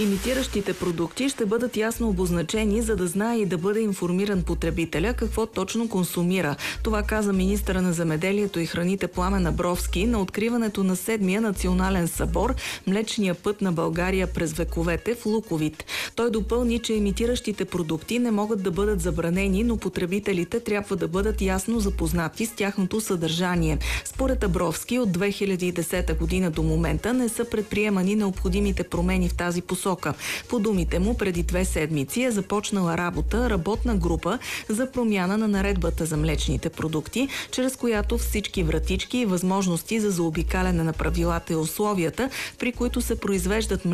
Имитиращите продукти ще бъдат ясно обозначени, за да знае и да бъде информиран потребителя какво точно консумира. Това каза министъра на земеделието и храните Пламен Абровски на откриването на 7-я национален събор "Млечния път на България през вековете" в Луковит. Той допълни, че имитиращите продукти не могат да бъдат забранени, но потребителите трябва да бъдат ясно запознати с тяхното съдържание. Според Абровски, от 2010 година до момента не са предприемани необходимите промени в тази посока. По думите му, преди 2 седмици е започнала работа работна група за промяна на наредбата за млечните продукти, чрез която всички вратички и възможности за заобикаляне на правилата и условията, при които се произвеждат